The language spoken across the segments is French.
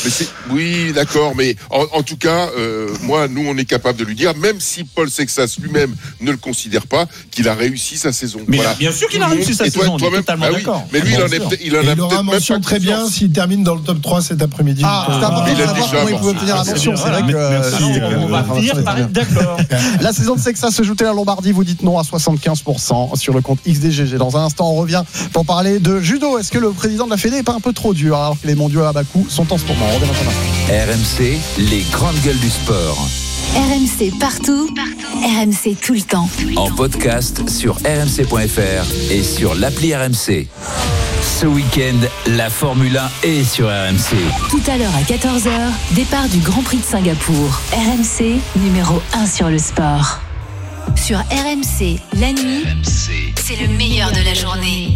Oui, d'accord, mais en tout cas, nous, on est capable de lui dire, même si Paul Sexas lui-même ne le considère pas, qu'il a réussi sa saison. Mais bien sûr qu'il a réussi sa saison, on est totalement d'accord. Mais lui, il aura mention très bien s'il termine dans le top 3 cet après-midi. C'est important de savoir comment il pouvait obtenir la mention. C'est vrai que on va finir par être d'accord. La saison de Sexas se jouait à Lombardie, vous dites non à 75% sur le compte XDGG. Dans un instant, on revient pour parler de judo. Est-ce que le président de la Fédé n'est pas un peu trop dur alors que les mondiaux à Bakou sont en ce moment? On revient dans un instant. RMC, les grandes gueules du sport. RMC partout, RMC tout le temps. En podcast sur rmc.fr et sur l'appli RMC. Ce week-end, la Formule 1 est sur RMC. Tout à l'heure à 14h, départ du Grand Prix de Singapour. RMC, numéro 1 sur le sport. Sur RMC, la nuit, c'est le meilleur de la journée.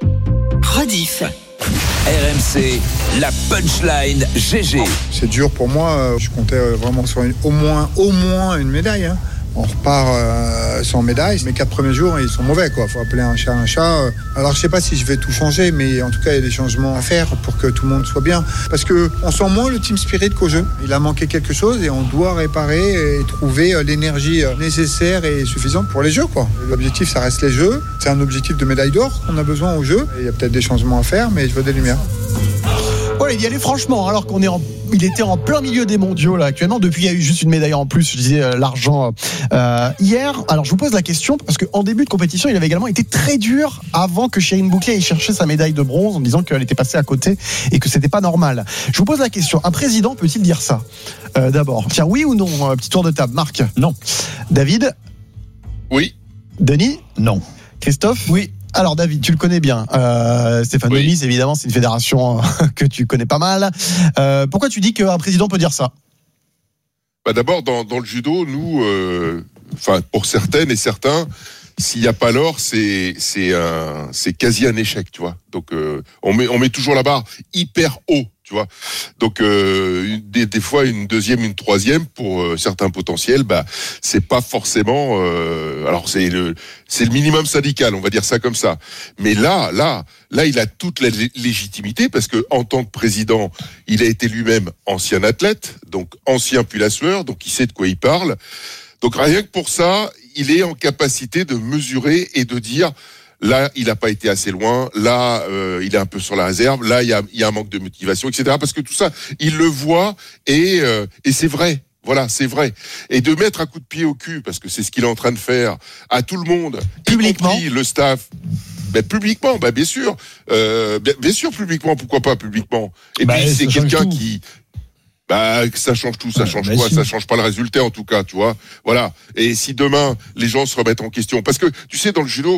Rediff. RMC, la punchline GG. C'est dur pour moi, je comptais vraiment sur au moins une médaille. On repart sans médaille. Mes 4 premiers jours, ils sont mauvais, quoi. Faut appeler un chat. Alors, je sais pas si je vais tout changer, mais en tout cas, il y a des changements à faire pour que tout le monde soit bien. Parce que on sent moins le team spirit qu'au jeu. Il a manqué quelque chose et on doit réparer et trouver l'énergie nécessaire et suffisante pour les jeux, quoi. L'objectif, ça reste les jeux. C'est un objectif de médaille d'or qu'on a besoin au jeu. Il y a peut-être des changements à faire, mais je veux des lumières. Ouais, il y allait franchement, alors il était en plein milieu des mondiaux là actuellement. Depuis, il y a eu juste une médaille en plus. Je disais l'argent hier. Alors, je vous pose la question parce qu'en début de compétition, il avait également été très dur avant que Chérine Bouclier ait cherché sa médaille de bronze en disant qu'elle était passée à côté et que c'était pas normal. Je vous pose la question. Un président peut-il dire ça d'abord? Tiens, oui ou non? Petit tour de table. Marc? Non. David? Oui. Denis? Non. Christophe? Oui. Alors David, tu le connais bien. Stéphane Denis, évidemment, c'est une fédération que tu connais pas mal. Pourquoi tu dis qu'un président peut dire ça? D'abord, dans le judo, nous, pour certaines et certains, s'il n'y a pas l'or, c'est quasi un échec, tu vois. Donc on met toujours la barre hyper haut, tu vois. Donc des fois une deuxième, une troisième pour certains potentiels, c'est pas forcément. Alors c'est le minimum syndical, on va dire ça comme ça. Mais là, il a toute la légitimité parce que en tant que président, il a été lui-même ancien athlète, donc ancien puis la sueur, donc il sait de quoi il parle. Donc rien que pour ça, il est en capacité de mesurer et de dire là, il n'a pas été assez loin, là, il est un peu sur la réserve, là, il y a un manque de motivation, etc. Parce que tout ça, il le voit et c'est vrai. Voilà, c'est vrai. Et de mettre un coup de pied au cul, parce que c'est ce qu'il est en train de faire, à tout le monde, publiquement, y compris le staff. Publiquement, bien sûr. Bien sûr, publiquement, pourquoi pas publiquement. Et puis, c'est quelqu'un qui... ça change tout, ça change quoi? Ça change pas le résultat en tout cas, tu vois. Voilà. Et si demain les gens se remettent en question, parce que tu sais dans le judo,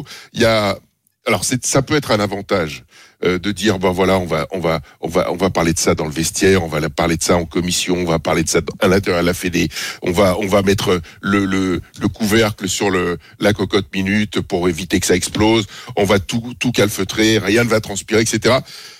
ça peut être un avantage de dire voilà, on va parler de ça dans le vestiaire, on va parler de ça en commission, on va parler de ça à l'intérieur de la Fédé, on va mettre le couvercle sur la cocotte minute pour éviter que ça explose, on va tout calfeutrer, rien ne va transpirer, etc.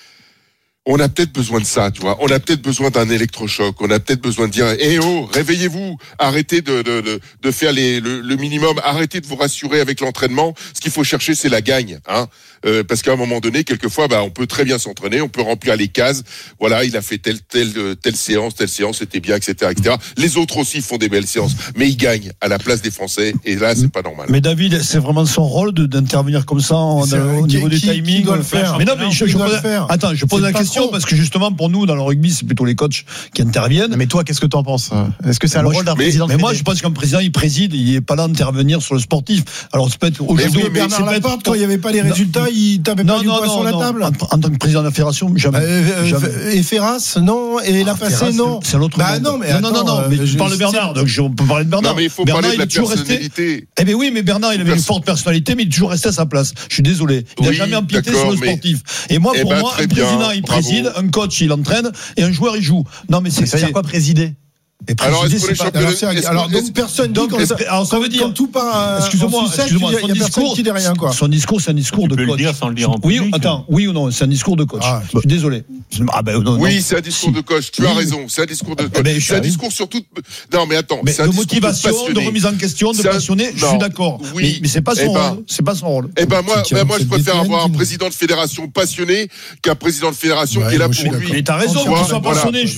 On a peut-être besoin de ça, tu vois. On a peut-être besoin d'un électrochoc. On a peut-être besoin de dire, réveillez-vous, arrêtez de faire le minimum, arrêtez de vous rassurer avec l'entraînement. Ce qu'il faut chercher, c'est la gagne, hein. Parce qu'à un moment donné, quelquefois, on peut très bien s'entraîner, on peut remplir les cases. Voilà, il a fait telle séance, c'était bien, etc., etc. Les autres aussi font des belles séances, mais il gagne à la place des Français. Et là, c'est pas normal. Mais David, c'est vraiment son rôle d'intervenir comme ça au niveau du timing. Qui doit le faire? Mais non, mais je pose la question. Parce que justement, pour nous, dans le rugby, c'est plutôt les coachs qui interviennent. Mais toi, qu'est-ce que tu en penses? Est-ce que c'est le rôle d'un président? Mais moi, je pense qu'un président, il préside, il n'est pas là à intervenir sur le sportif. Alors, c'est peut-être aujourd'hui. Mais Bernard Laporte, quand il n'y avait pas les résultats, il tapait pas du poing sur la table. En tant que président de la fédération, jamais. Et Ferras, non. Et la passé, non. C'est l'autre. Non, mais attends. Non. Mais tu parles de Bernard, donc on peut parler de Bernard. Non, mais il faut parler de la personnalité. Eh bien oui, mais Bernard, il avait une forte personnalité, mais il est toujours resté à sa place. Je suis désolé. Il n'a jamais empiété sur le sportif. Et moi, pour moi, un président, il préside, un coach, il entraîne, et un joueur, il joue. Non, mais ça veut dire quoi, présider? Alors, est-ce que les championnats... Alors, donc, personne dit ça veut dire... Quand tout part... Excusez-moi, il y a personne qui dit rien, quoi. Son discours, c'est un discours de coach. Tu peux le dire sans le dire en public. Oui ou non, c'est un discours de coach. Je suis désolé. Oui, c'est un discours de coach. Tu as raison, c'est un discours de coach. C'est un discours surtout... Non, mais attends, c'est un de discours motivation, de remise en question, de passionné, je suis d'accord. Mais c'est pas son rôle. C'est pas son rôle. Moi, je préfère avoir un président de fédération passionné qu'un président de fédération qui est là pour lui. Mais t'as raison, qu'il soit passionné.